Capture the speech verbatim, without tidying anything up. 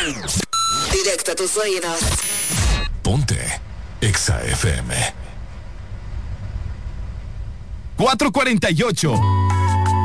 Directo a tus oídos. Ponte Exa F M. cuatro cuarenta y ocho.